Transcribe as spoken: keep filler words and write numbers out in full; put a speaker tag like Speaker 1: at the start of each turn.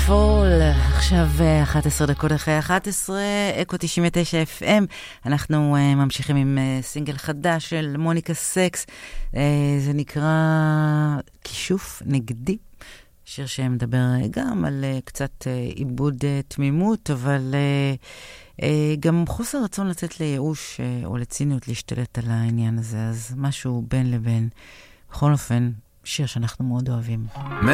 Speaker 1: פול, עכשיו אחת עשרה דקות אחרי אחת עשרה, אקו תשעים ותשע אף אם. אנחנו uh, ממשיכים עם uh, סינגל חדש של מוניקה סקס. Uh, זה נקרא כישוף נגדי. שיר שמדבר גם על uh, קצת uh, עיבוד uh, תמימות, אבל uh, uh, גם חוסר רצון לצאת לייאוש uh, או לציניות להשתלט על העניין הזה. אז משהו בין לבין. בכל אופן, שיר שאנחנו מאוד אוהבים.